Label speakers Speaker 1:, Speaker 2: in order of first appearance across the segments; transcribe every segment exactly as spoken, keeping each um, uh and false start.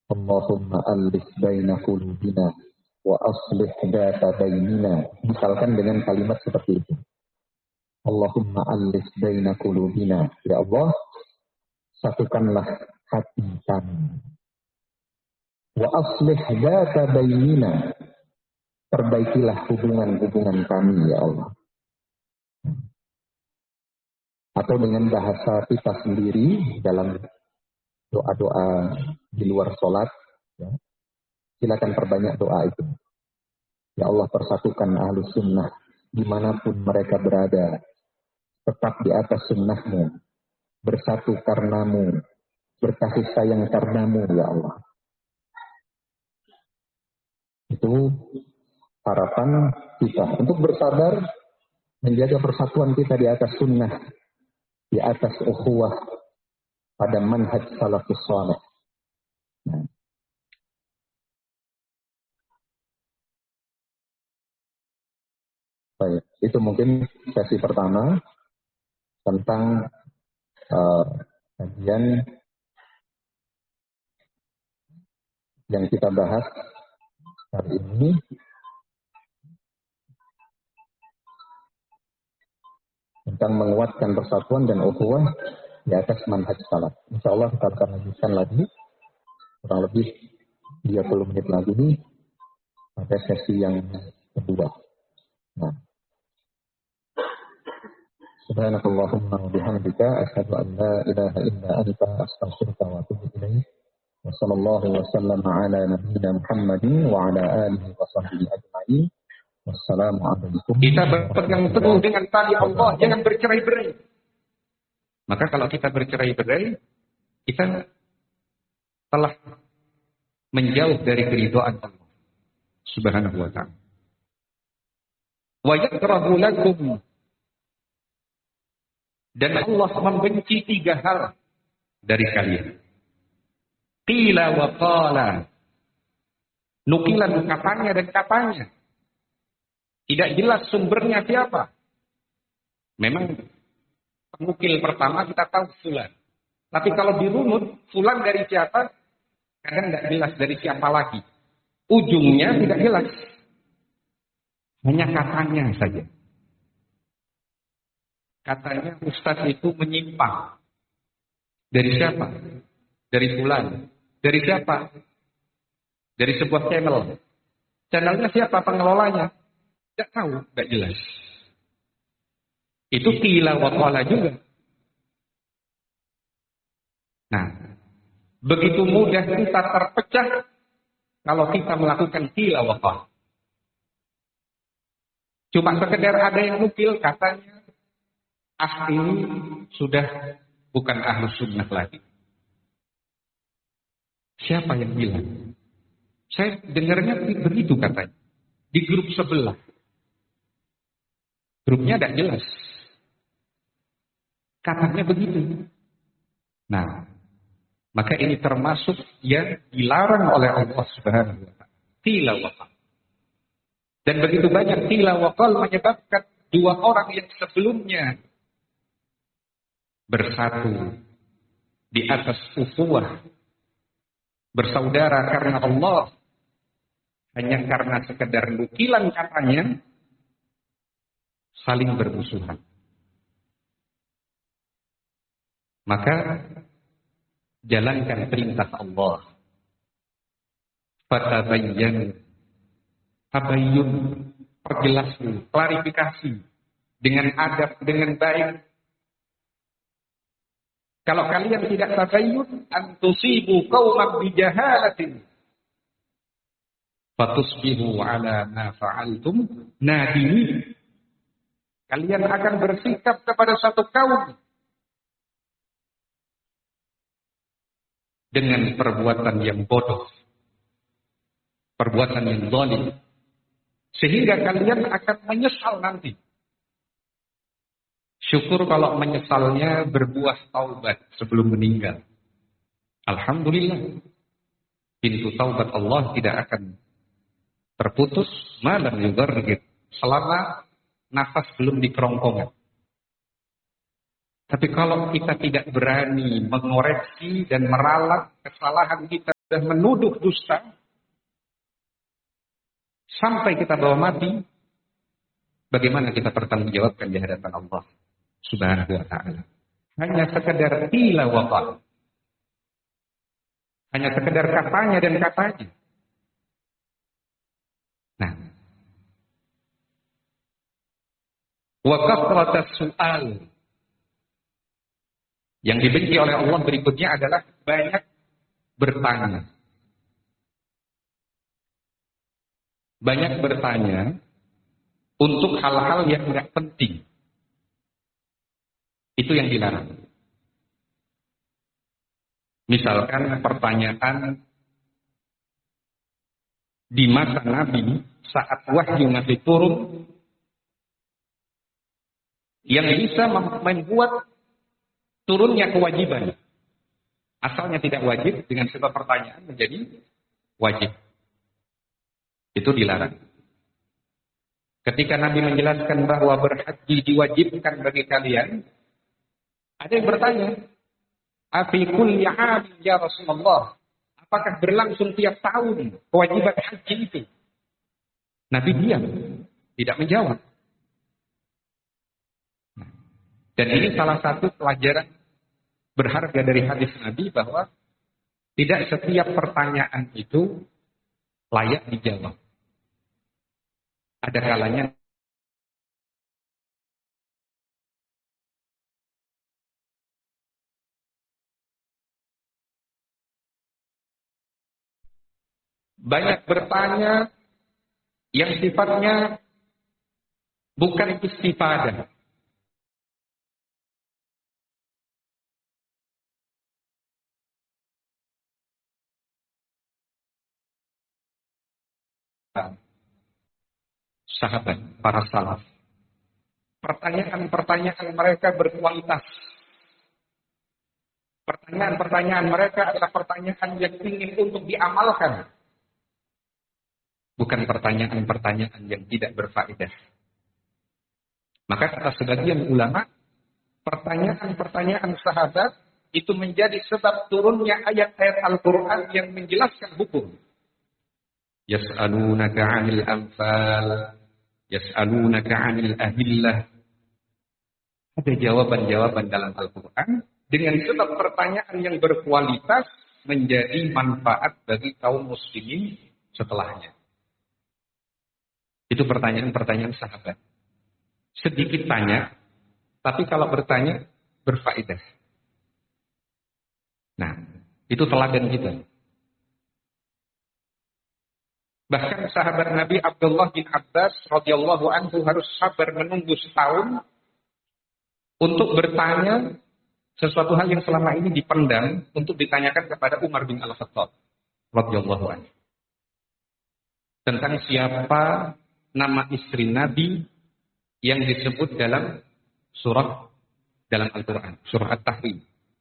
Speaker 1: Allahumma alif baina qulubina wa aslih data bainina. Misalkan dengan kalimat seperti itu. Allahumma alif baina qulubina. Ya Allah, satukanlah hati kami. Wa aslih data bainina. Perbaikilah hubungan-hubungan kami, ya Allah. Atau dengan bahasa kita sendiri dalam doa-doa di luar sholat, ya. Silakan perbanyak doa itu. Ya Allah, persatukan ahlus sunnah dimanapun mereka berada, tetap di atas sunnahmu, bersatu karenamu, berkasih sayang karenamu, ya Allah. Itu harapan kita untuk bersabar menjaga persatuan kita di atas sunnah, di atas ukhuwah pada manhaj salafus saleh. Nah. Baik, itu mungkin sesi pertama tentang uh, kajian yang kita bahas hari ini. Tentang menguatkan persatuan dan ukhuwah di atas manhaj salaf. Insya Allah kita akan lanjutkan lagi kurang lebih tiga puluh menit lagi nih pada sesi yang kedua. Nah, subhanakallahumma wa bihamdika asyhadu an la ilaha illa anta astaghfiruka wa atubu ilaik. Wa sallallahu wa sallama ala nabiyyina Muhammadin wa ala alihi wa sahbihi ajma'in. Wassalamualaikum.
Speaker 2: Kita berpegang teguh dengan tali Allah, jangan bercerai-berai. Maka kalau kita bercerai-berai, kita telah menjauh dari keridhaan Allah Subhanahu wa ta'ala. Wa yakrahu lakum, dan Allah membenci tiga hal dari kalian. Qila wa qala, nukilan katanya dan katanya. Tidak jelas sumbernya siapa. Memang penukil pertama kita tahu fulan. Tapi kalau dirunut, fulan dari siapa? Kadang tidak jelas dari siapa lagi. Ujungnya tidak jelas. Hanya katanya saja. Katanya Ustaz itu menyimpang. Dari siapa? Dari fulan. Dari siapa? Dari sebuah channel. Channelnya siapa pengelolanya? Tidak tahu, tidak jelas. Itu qila wa qala juga. Nah, begitu mudah kita terpecah kalau kita melakukan qila wa qala. Cuma sekedar ada yang nukil katanya, ah ini sudah bukan ahlus sunnah lagi. Siapa yang bilang? Saya dengarnya begitu katanya. Di grup sebelah. Grupnya tidak jelas. Katanya begitu. Nah, maka ini termasuk yang dilarang oleh Allah Subhanahu wa ta'ala. Qila wa qal. Dan begitu banyak qila wa qal menyebabkan dua orang yang sebelumnya bersatu di atas ukhuwah, bersaudara karena Allah, hanya karena sekedar nukilan katanya, saling bermusuhan. Maka jalankan perintah Allah. Fatabayyan, tabayyun, perjelas, klarifikasi dengan adab, dengan baik. Kalau kalian tidak tabayyun, antusibu qauman bijahalatin, fatusbihu ala ma fa'altum nadimin. Kalian akan bersikap kepada satu kaum dengan perbuatan yang bodoh, perbuatan yang zalim, sehingga kalian akan menyesal nanti. Syukur kalau menyesalnya berbuah taubat sebelum meninggal. Alhamdulillah, pintu taubat Allah tidak akan terputus malam yugargit, selama nafas belum di kerongkongan. Tapi kalau kita tidak berani mengoreksi dan meralat kesalahan kita sudah menuduh dusta, sampai kita bawa mati, bagaimana kita bertanggungjawabkan di hadapan Allah Subhanahu wa Ta'ala? Hanya sekedar qila wa qal. Hanya sekedar katanya dan katanya. Nah, wa kathratus su'al. Yang dibenci oleh Allah berikutnya adalah banyak bertanya. Banyak bertanya untuk hal-hal yang tidak penting. Itu yang dilarang. Misalkan pertanyaan di masa Nabi saat wahyu masih turun yang bisa membuat turunnya kewajiban. Asalnya tidak wajib, dengan sebab pertanyaan menjadi wajib. Itu dilarang. Ketika Nabi menjelaskan bahwa berhaji diwajibkan bagi kalian, ada yang bertanya, afi kulli 'am ya Rasulullah? Apakah berlangsung tiap tahun kewajiban haji itu? Nabi diam, tidak menjawab. Dan ini salah satu pelajaran berharga dari hadis Nabi bahwa tidak setiap pertanyaan itu layak dijawab. Ada kalanya banyak bertanya yang sifatnya bukan istifadah. Sahabat, para salaf. Pertanyaan-pertanyaan mereka berkualitas. Pertanyaan-pertanyaan mereka adalah pertanyaan yang ingin untuk diamalkan. Bukan pertanyaan-pertanyaan yang tidak berfaedah. Maka kata sebagian ulama, pertanyaan-pertanyaan sahabat itu menjadi sebab turunnya ayat-ayat Al-Quran yang menjelaskan hukum. Yas'alunaka 'anil anfal, yas'alunaka 'anil ahillah. Ada jawaban-jawaban dalam Al-Quran dengan sebab pertanyaan yang berkualitas menjadi manfaat bagi kaum muslimin setelahnya. Itu pertanyaan-pertanyaan sahabat. Sedikit tanya, tapi kalau bertanya berfaedah. Nah, itu teladan kita. Bahkan sahabat Nabi Abdullah bin Abbas radhiyallahu anhu harus sabar menunggu setahun untuk bertanya sesuatu hal yang selama ini dipendam untuk ditanyakan kepada Umar bin Al-Khattab radhiyallahu anhu. Tentang siapa nama istri Nabi yang disebut dalam surah dalam Al-Quran, surah At-Tahrim.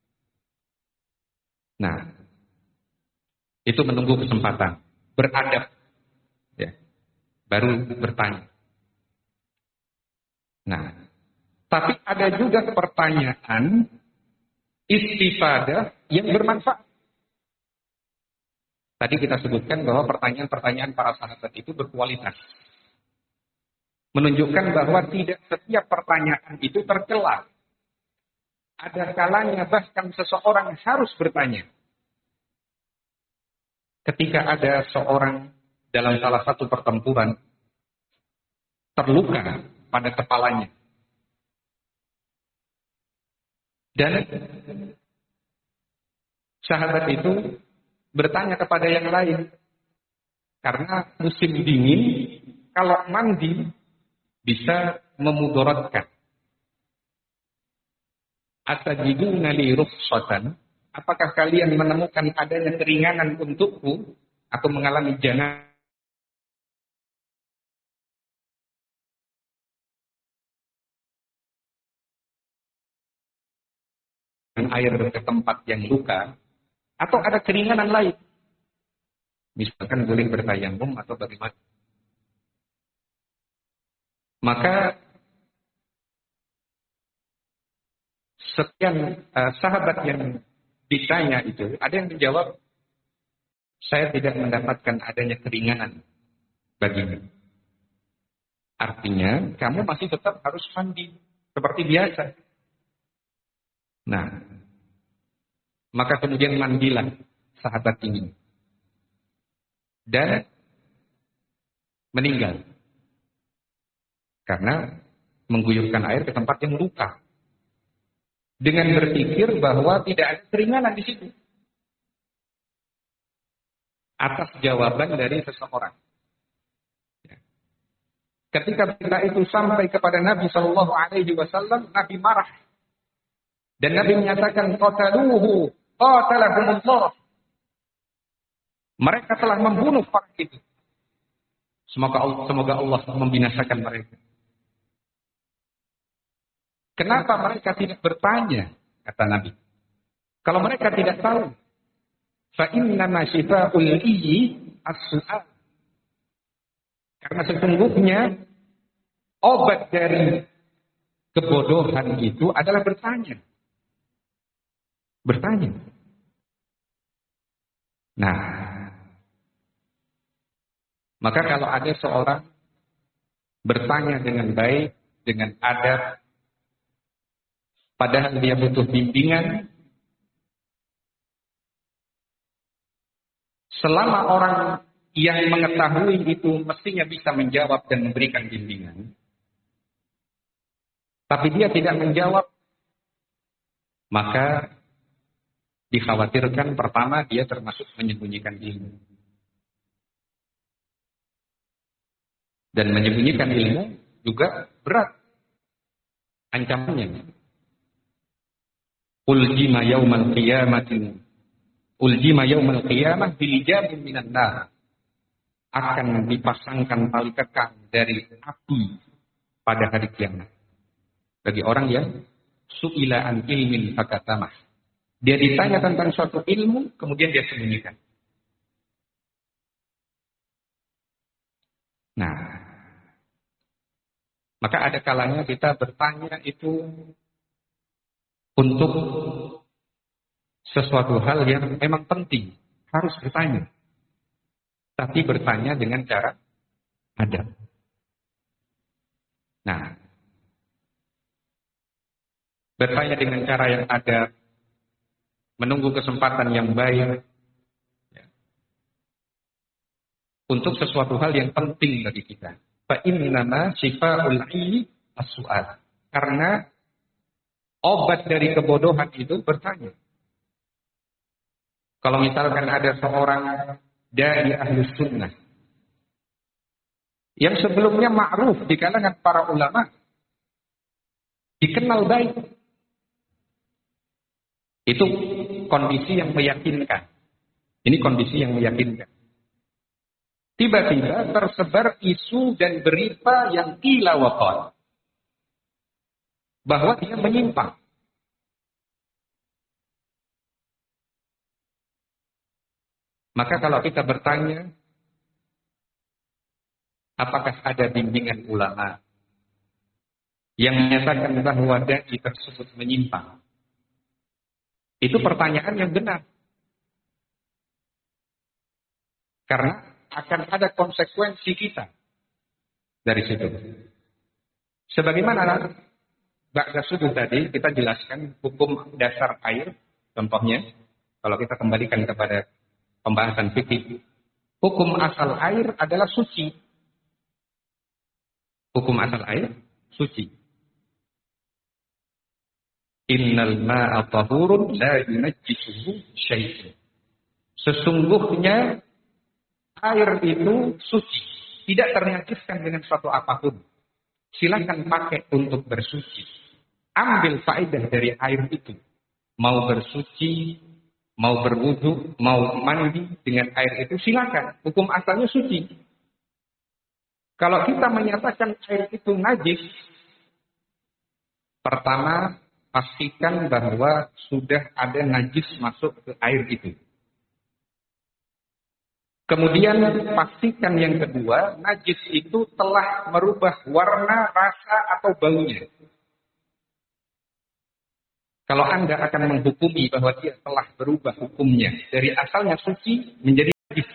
Speaker 2: Nah, itu menunggu kesempatan, beradab, ya, baru bertanya. Nah, tapi ada juga pertanyaan istifadah yang bermanfaat. Tadi kita sebutkan bahwa pertanyaan-pertanyaan para sahabat itu berkualitas. Menunjukkan bahwa tidak setiap pertanyaan itu tercela. Ada kalanya bahkan seseorang harus bertanya. Ketika ada seorang dalam salah satu pertempuran terluka pada kepalanya. Dan sahabat itu bertanya kepada yang lain. Karena musim dingin, kalau mandi bisa memudaratkan. Atajiduna li rukhsatan? Apakah kalian menemukan adanya keringanan untukku atau mengalami jangan air ke tempat yang luka atau ada keringanan lain? Misalkan boleh bertayamum atau bagaimana? Maka sekian uh, sahabat yang ditanya itu, ada yang menjawab, saya tidak mendapatkan adanya keringanan bagimu. Artinya, kamu masih tetap harus mandi seperti biasa. Nah, maka kemudian mandilah sahabat ini. Dan meninggal. Karena mengguyurkan air ke tempat yang luka. Dengan berpikir bahwa tidak ada keringanan di situ. Atas jawaban dari seseorang. Ketika berita itu sampai kepada Nabi Shallallahu Alaihi Wasallam, Nabi marah. Dan Nabi menyatakan, qataluhu, qatalahumullah. Mereka telah membunuh orang itu. Semoga Allah, semoga Allah membinasakan mereka. Kenapa mereka tidak bertanya? Kata Nabi. Kalau mereka tidak tahu. Fa innama shifa'ul iyyi as-su'al. Karena sesungguhnya obat dari kebodohan itu adalah bertanya. Bertanya. Nah, maka kalau ada seorang bertanya dengan baik, dengan adab, padahal dia butuh bimbingan, selama orang yang mengetahui itu mestinya bisa menjawab dan memberikan bimbingan, tapi dia tidak menjawab, maka dikhawatirkan pertama dia termasuk menyembunyikan ilmu. Dan menyembunyikan ilmu juga berat ancamannya. Uljima yaumal qiyamatin Uljima yaumal qiyamah bilijabin minan nar. Akan dipasangkan tali kekang dari api pada hari kiamat. Bagi orang yang su'ila an ilmin fakatamah. Dia ditanya tentang suatu ilmu, kemudian dia sembunyikan. Nah, maka ada kalanya kita bertanya itu untuk sesuatu hal yang memang penting, harus bertanya. Tapi bertanya dengan cara adab. Nah, bertanya dengan cara yang adab, menunggu kesempatan yang baik, ya, untuk sesuatu hal yang penting bagi kita. Fa innama shifa'ul ilmi as-su'al. Karena obat dari kebodohan itu bertanya. Kalau misalkan ada seorang dari ahli sunnah yang sebelumnya ma'ruf di kalangan para ulama, dikenal baik, itu kondisi yang meyakinkan. Ini kondisi yang meyakinkan. Tiba-tiba tersebar isu dan berita yang qila wa qal, bahwa dia menyimpang. Maka kalau kita bertanya, apakah ada bimbingan ulama yang menyatakan bahwa dai tersebut menyimpang? Itu pertanyaan yang benar. Karena akan ada konsekuensi kita dari situ. Sebagaimana ba'da subuh tadi kita jelaskan hukum dasar air, contohnya, kalau kita kembalikan kepada pembahasan fikih, hukum asal air adalah suci. Hukum asal air suci. Innal ma'a tahurun la yunajjisuhu syai'un. Sesungguhnya air itu suci, tidak ternajiskan dengan suatu apapun. Silakan pakai untuk bersuci. Ambil faedah dari air itu. Mau bersuci, mau berwudu, mau mandi dengan air itu silakan. Hukum asalnya suci. Kalau kita menyatakan air itu najis, pertama pastikan bahwa sudah ada najis masuk ke air itu. Kemudian pastikan yang kedua, najis itu telah merubah warna, rasa atau baunya. Kalau Anda akan menghukumi bahwa dia telah berubah hukumnya dari asalnya suci menjadi najis,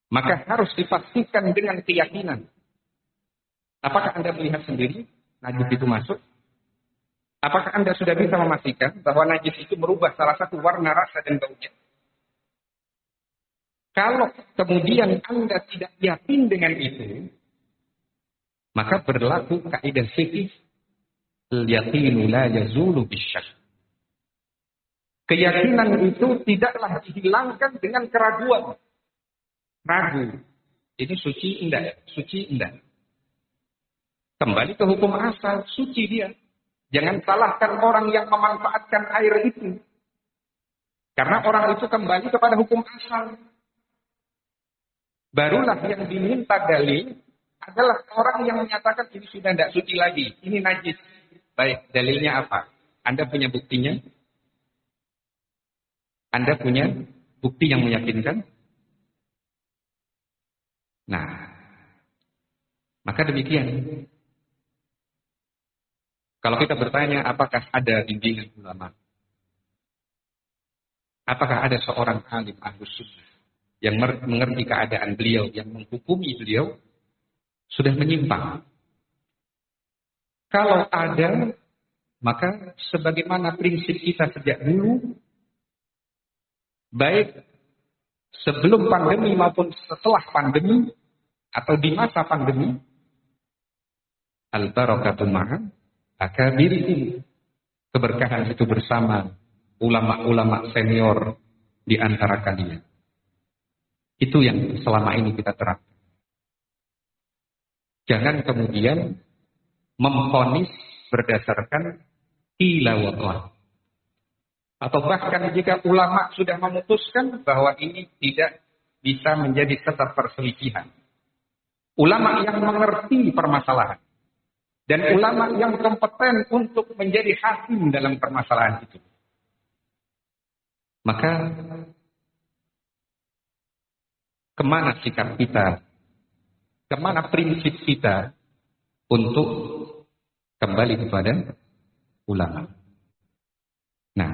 Speaker 2: maka harus dipastikan dengan keyakinan. Apakah Anda melihat sendiri najis itu masuk? Apakah Anda sudah bisa memastikan bahwa najis itu merubah salah satu warna, rasa, dan baunya? Kalau kemudian Anda tidak yakin dengan itu, maka berlaku kaidah fikih al-yaqinu la yazulu bisyak. Keyakinan itu tidaklah dihilangkan dengan keraguan. Ragu. Ini suci enggak? Suci enggak? Kembali ke hukum asal, suci dia. Jangan salahkan orang yang memanfaatkan air itu. Karena orang itu kembali kepada hukum asal. Barulah yang diminta dalil adalah orang yang menyatakan ini sudah tidak suci lagi. Ini najis. Baik, dalilnya apa? Anda punya buktinya? Anda punya bukti yang meyakinkan? Nah, maka demikian. Kalau kita bertanya apakah ada bimbingan ulama? Apakah ada seorang alim ahlus sunnah yang mengerti keadaan beliau, yang menghukumi beliau, sudah menyimpang? Kalau ada, maka sebagaimana prinsip kita sejak dulu, baik sebelum pandemi maupun setelah pandemi, atau di masa pandemi, al-barakatu ma'a akabirikum. Keberkahan itu bersama ulama-ulama senior di antara kalian. Itu yang selama ini kita terapkan. Jangan kemudian memvonis berdasarkan qila wa qala. Atau bahkan jika ulama sudah memutuskan bahwa ini tidak bisa menjadi tetap perselisihan. Ulama yang mengerti permasalahan. Dan ulama yang kompeten untuk menjadi hakim dalam permasalahan itu. Maka kemana sikap kita, kemana prinsip kita untuk kembali kepada ulama. Nah,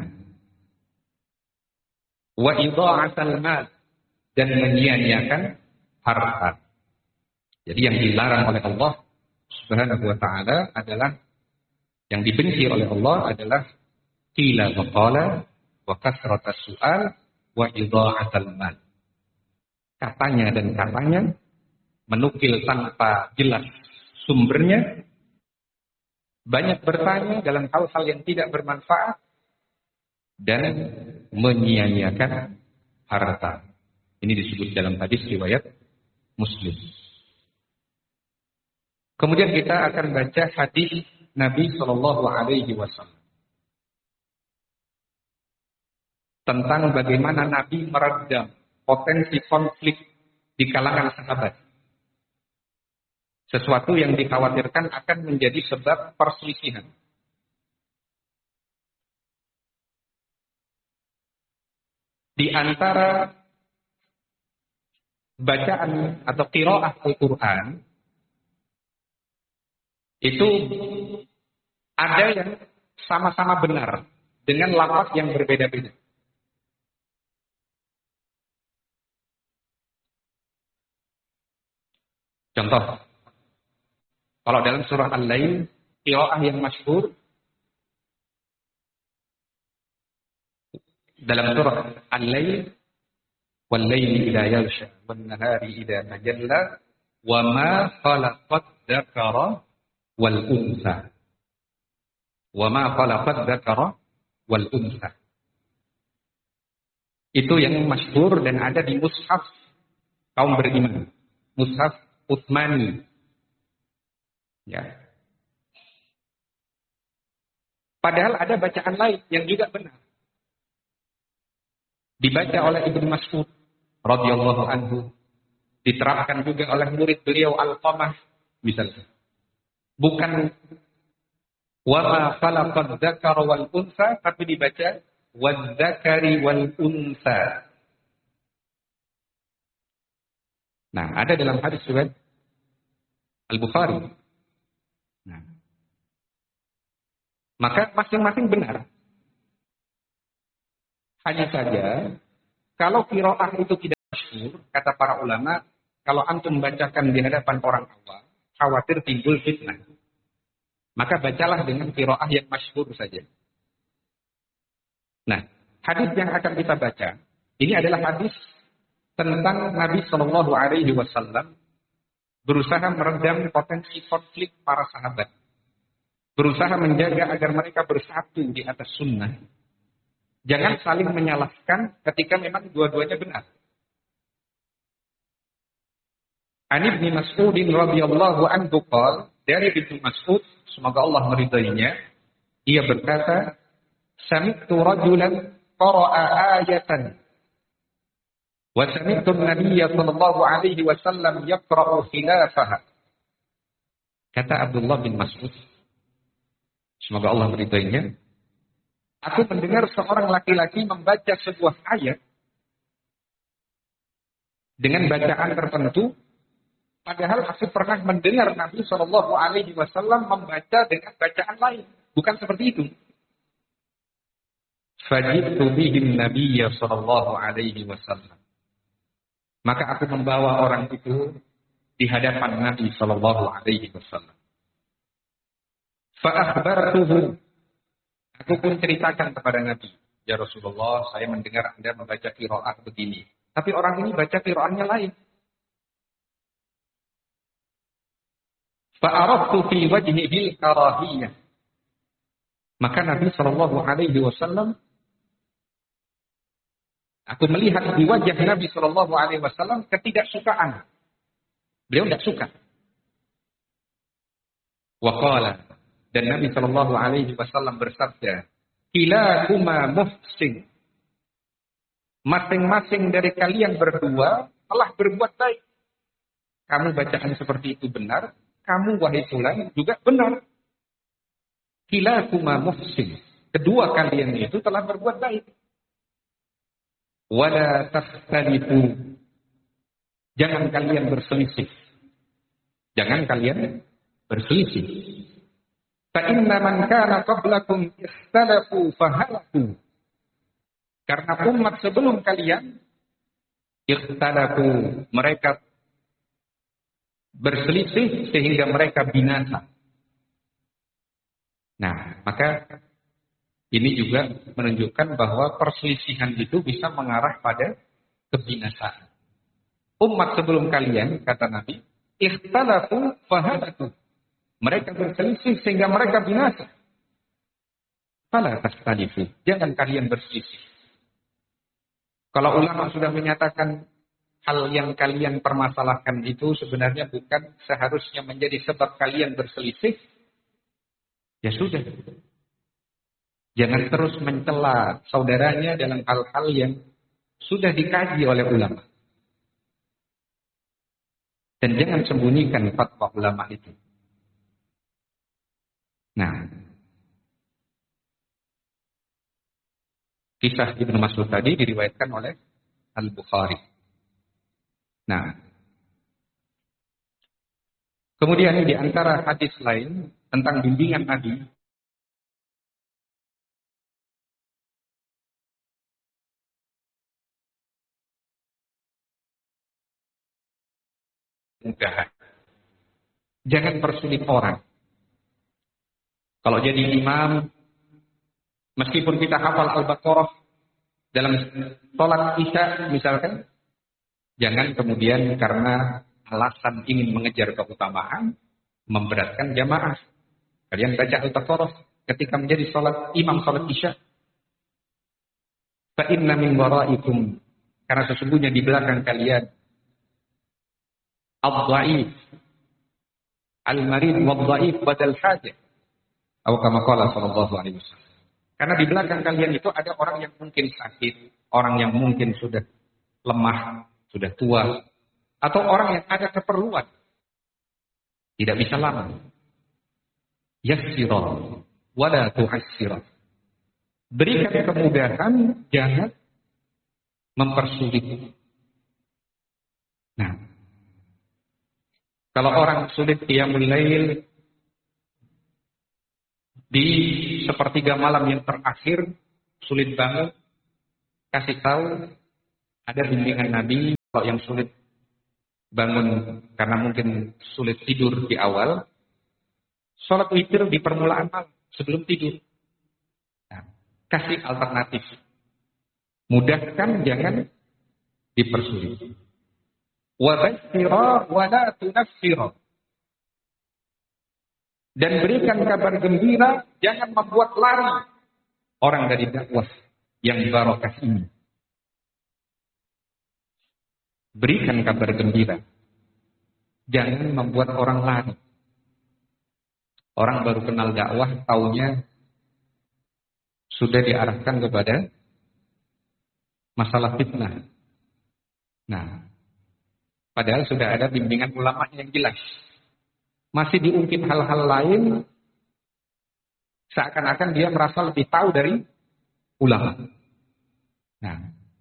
Speaker 2: wa idha'atal mal, dan menyia-nyiakan harta. Jadi yang dilarang oleh Allah Subhanahu wa taala adalah, yang dibenci oleh Allah adalah qila wa qala wa kasratas su'al wa idha'atal mal. Katanya dan katanya, menukil tanpa jelas sumbernya, banyak bertanya dalam hal-hal yang tidak bermanfaat, dan menyia-nyiakan harta. Ini disebut dalam hadis riwayat Muslim. Kemudian kita akan baca hadis Nabi Shallallahu Alaihi Wasallam tentang bagaimana Nabi meredam potensi konflik di kalangan sahabat. Sesuatu yang dikhawatirkan akan menjadi sebab perselisihan. Di antara bacaan atau qiraah Al-Quran, itu ada yang sama-sama benar dengan lafaz yang berbeda-beda. Contoh, kalau dalam surah Al-Lail, qiraah yang masyhur dalam surah Al-Lail, wal-laili idza yaghsha wan-nahari idza tajalla wa ma khalaqad dzakara wal unsa. Wa ma khalaqad dzakara wal unsa. Itu yang masyhur dan ada di mushaf kaum beriman. Mushaf Utsmani. Ya. Padahal ada bacaan lain yang juga benar. Dibaca oleh Ibnu Mas'ud radhiyallahu anhu, diterapkan juga oleh murid beliau Alqamah misalnya. Bukan wa ma khalaqad dzakara wal unsa, tapi dibaca wadzakari wal unsa. Nah, ada dalam hadis riwayat Al-Bukhari. Nah, maka masing-masing benar. Hanya saja, kalau qiraah itu tidak masyhur, kata para ulama, kalau antum bacakan di hadapan orang awam, khawatir timbul fitnah. Maka bacalah dengan qiraah yang masyhur saja. Nah, hadis yang akan kita baca, ini adalah hadis tentang Nabi Shallallahu Alaihi Wasallam berusaha meredam potensi konflik para sahabat, berusaha menjaga agar mereka bersatu di atas sunnah. Jangan saling menyalahkan ketika memang dua-duanya benar. An Ibnu Mas'ud radhiyallahu anhu qala, dari Ibnu Mas'ud, semoga Allah meridainya, ia berkata, "Sami'tu rajulan qara'a ayatan wa sami'tu an-nabiy sallallahu alaihi wasallam yaqra'u khilafaha." Kata Abdullah bin Mas'ud, semoga Allah meridainya, aku mendengar seorang laki-laki membaca sebuah ayat dengan bacaan tertentu, padahal aku pernah mendengar Nabi Shallallahu Alaihi Wasallam membaca dengan bacaan lain, bukan seperti itu. Fajibtu bihim Nabiyya Shallallahu Alaihi Wasallam. Maka aku membawa orang itu di hadapan Nabi Shallallahu Alaihi Wasallam. Fa akhbartuhu. Aku pun ceritakan kepada Nabi, ya Rasulullah, saya mendengar Anda membaca qiraat begini. Tapi orang ini baca qiraatnya lain. Fa'araftu fi wajhihi karahiyah. Maka Nabi Shallallahu Alaihi Wasallam, aku melihat di wajah Nabi Shallallahu Alaihi Wasallam ketidaksukaan. Beliau tidak suka. Waqala, dan Nabi Shallallahu Alaihi Wasallam bersabda, "Kilakuma muhsin." Masing-masing dari kalian berdua telah berbuat baik. Kamu bacaan seperti itu benar, kamu wahai fulan juga benar. Kilakuma muhsin. Kedua kalian itu telah berbuat baik. Wala takhtalifu. Jangan kalian berselisih. Jangan kalian berselisih. Fa'inna man kana qablakum ikhtalafu fahalaku. Karena umat sebelum kalian ikhtalafu, mereka berselisih sehingga mereka binasa. Nah, maka ini juga menunjukkan bahwa perselisihan itu bisa mengarah pada kebinasaan. Umat sebelum kalian, kata Nabi, ikhtalafu fahalaku. Mereka berselisih sehingga mereka binasa. Fala tastalifu. Jangan kalian berselisih. Kalau ulama sudah menyatakan hal yang kalian permasalahkan itu sebenarnya bukan seharusnya menjadi sebab kalian berselisih, ya sudah. Jangan terus mencela saudaranya dalam hal-hal yang sudah dikaji oleh ulama. Dan jangan sembunyikan fatwa ulama itu. Nah, kisah Ibnu Mas'ud tadi diriwayatkan oleh Al-Bukhari. Nah, kemudian di antara hadis lain tentang bimbingan Nabi, mudah. Jangan persulit orang. Kalau jadi imam, meskipun kita hafal Al-Baqarah dalam sholat Isya misalkan, jangan kemudian karena alasan ingin mengejar keutamaan, memberatkan jamaah. Kalian baca Al-Baqarah ketika menjadi sholat imam sholat Isya. Fa inna min waraikum, karena sesungguhnya di belakang kalian ad-dhaif, al-marid wad-dhaif badal hajah. Atau kama qala sallallahu alaihi wasallam. Karena di belakang kalian itu ada orang yang mungkin sakit, orang yang mungkin sudah lemah, sudah tua, atau orang yang ada keperluan. Tidak bisa lama. Yassira wa la tu'assira. Berikan kemudahan, jangan mempersulit. Nah, kalau orang sulit qiyamul lail di sepertiga malam yang terakhir, sulit banget, kasih tahu ada bimbingan Nabi Kalau yang sulit bangun karena mungkin sulit tidur di awal, sholat witir di permulaan malam sebelum tidur. Nah, kasih alternatif. Mudahkan, jangan dipersulit. Wa basyira wa la tunaffira. Dan berikan kabar gembira, jangan membuat lari orang dari dakwah yang barokah ini. Berikan kabar gembira. Jangan membuat orang lari. Orang baru kenal dakwah, taunya sudah diarahkan kepada masalah fitnah. Nah, padahal sudah ada bimbingan ulama yang jelas. Masih diungkit hal-hal lain, seakan-akan dia merasa lebih tahu dari ulama. Nah,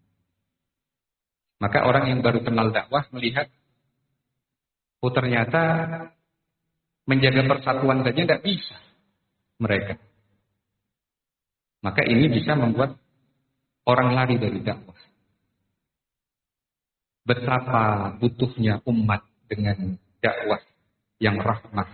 Speaker 2: maka orang yang baru kenal dakwah melihat, oh ternyata menjaga persatuan saja tidak bisa mereka. Maka ini bisa membuat orang lari dari dakwah. Betapa butuhnya umat dengan dakwah yang rahmah.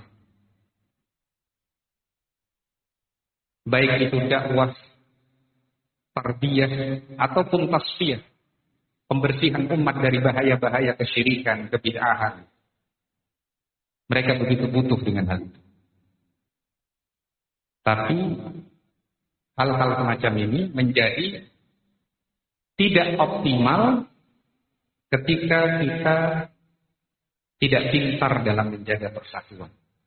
Speaker 2: Baik itu dakwah tarbiyah ataupun tasfiyah. Pembersihan umat dari bahaya-bahaya kesyirikan, kebid'ahan. Mereka begitu butuh dengan hal itu. Tapi hal-hal semacam ini menjadi tidak optimal ketika kita tidak pintar dalam menjaga persatuan.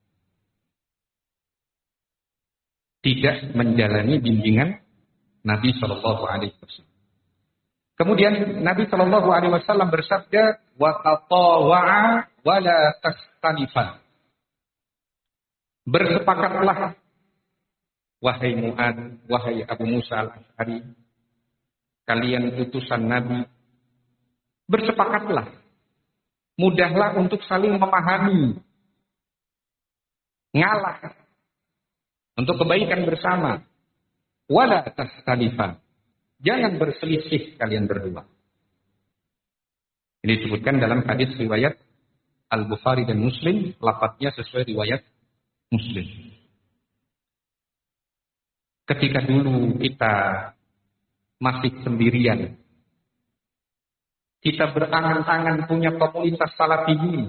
Speaker 2: Tidak menjalani bimbingan Nabi Shallallahu Alaihi Wasallam. Kemudian Nabi Shallallahu Alaihi Wasallam bersabda, "Wa tatawa'a wa la tastanifan." Bersepakatlah, wahai Mu'ad, wahai Abu Musa al-Ash'ari, kalian utusan Nabi, bersepakatlah. Mudahlah untuk saling memahami. Ngalah. Untuk kebaikan bersama. Wala tastalifan. Jangan berselisih kalian berdua. Ini disebutkan dalam hadis riwayat Al-Bukhari dan Muslim. Lafadznya sesuai riwayat Muslim. Ketika dulu kita masih sendirian, kita berangan-angan punya komunitas salafiyin.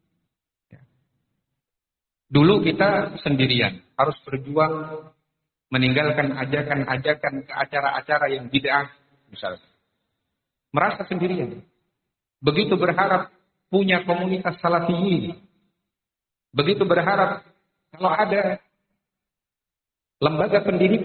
Speaker 2: Dulu kita sendirian, harus berjuang meninggalkan ajakan-ajakan ke acara-acara yang bid'ah, misalnya. Merasa sendirian. Begitu berharap punya komunitas salafiyin. Begitu berharap kalau ada lembaga pendidikan